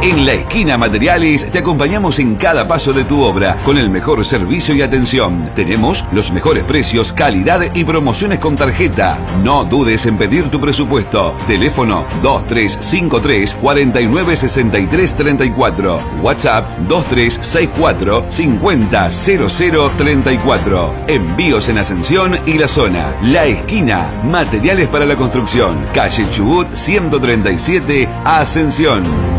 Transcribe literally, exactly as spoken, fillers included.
En La Esquina Materiales te acompañamos en cada paso de tu obra con el mejor servicio y atención. Tenemos los mejores precios, calidad y promociones con tarjeta. No dudes en pedir tu presupuesto. Teléfono dos tres cinco tres, cuatro nueve seis tres tres cuatro. WhatsApp dos tres seis cuatro, cinco cero cero cero tres cuatro. Envíos en Ascensión y la zona. La Esquina Materiales para la construcción. Calle Chubut ciento treinta y siete, Ascensión.